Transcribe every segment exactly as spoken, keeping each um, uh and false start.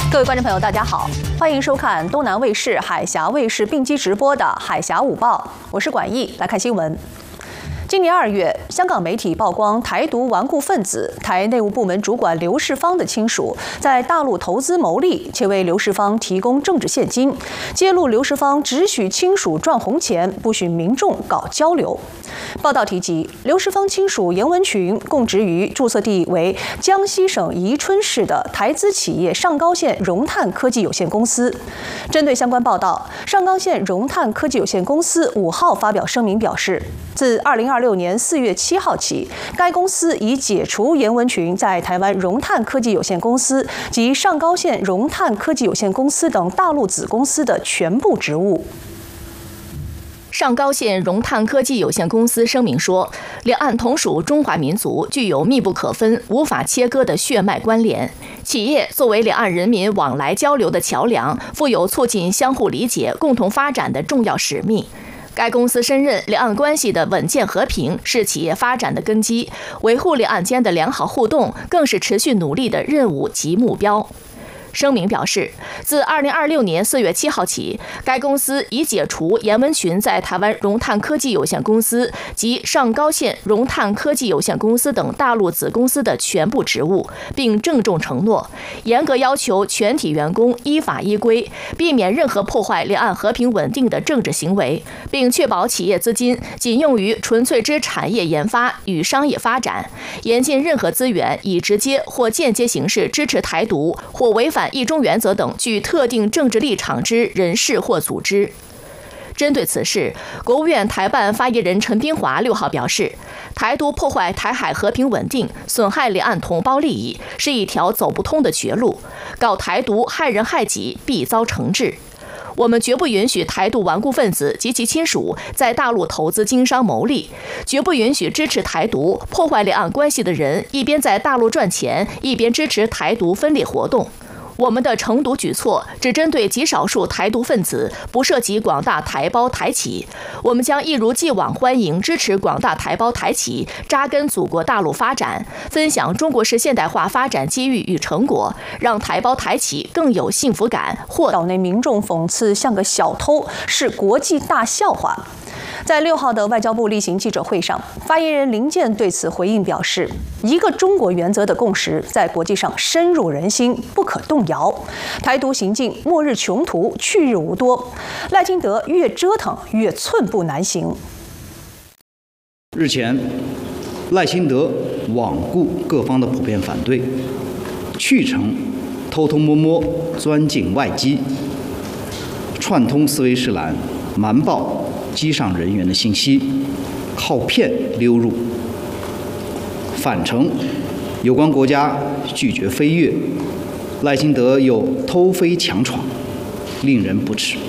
各位观众朋友，大家好，欢迎收看东南卫视、海峡卫视并机直播的《海峡午报》，我是管毅，来看新闻。今年二月，香港媒体曝光台独顽固分子、台内务部门主管刘世芳的亲属在大陆投资牟利，且为刘世芳提供政治现金，揭露刘世芳只许亲属赚红钱，不许民众搞交流。报道提及，刘世芳亲属严文群供职于注册地为江西省宜春市的台资企业上高线融碳科技有限公司。针对相关报道，上高线融碳科技有限公司五号发表声明表示，自二零二六年四月七号起，该公司已解除严文群在台湾融碳科技有限公司及上高线融碳科技有限公司等大陆子公司的全部职务。 上高线融碳科技有限公司声明说，两岸同属中华民族，具有密不可分、无法切割的血脉关联。企业作为两岸人民往来交流的桥梁，负有促进相互理解、共同发展的重要使命。该公司深认两岸关系的稳健和平是企业发展的根基，维护两岸间的良好互动更是持续努力的任务及目标。声明表示，自二零二六年四月七号起，该公司已解除严文群在台湾融碳科技有限公司及上高线融碳科技有限公司等大陆子公司的全部职务，并郑重承诺，严格要求全体员工依法依规，避免任何破坏两岸和平稳定的政治行为，并确保企业资金仅用于纯粹之产业研发与商业发展，严禁任何资源以直接或间接形式支持台独或违反一中原则等具特定政治立场之人士或组织。针对此事，国务院台办发言人陈斌华六号表示，台独破坏台海和平稳定，损害两岸同胞利益，是一条走不通的绝路，搞台独害人害己，必遭惩治。我们绝不允许台独顽固分子及其亲属在大陆投资经商牟利，绝不允许支持台独、破坏两岸关系的人一边在大陆赚钱，一边支持台独分裂活动。我们的惩毒举措只针对极少数台独分子，不涉及广大台胞台企。我们将一如既往欢迎支持广大台胞台企扎根祖国大陆发展，分享中国式现代化发展机遇与成果，让台胞台企更有幸福感。或岛内民众讽刺像个小偷，是国际大笑话。在六号的外交部例行记者会上，发言人林健对此回应表示，一个中国原则的共识在国际上深入人心，不可动摇。台独行径末日穷途，去日无多。赖清德越折腾越寸步难行。 日前，赖清德罔顾各方的普遍反对，去程偷偷摸摸钻进外机，串通斯威士兰，瞒报机上人员的信息，靠骗溜入；返程，有关国家拒绝飞越，赖清德又偷飞强闯，令人不齿。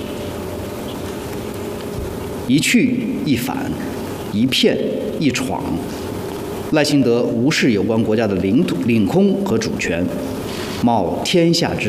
一去一返，一骗一闯，赖清德无视有关国家的领土、领空和主权，冒天下之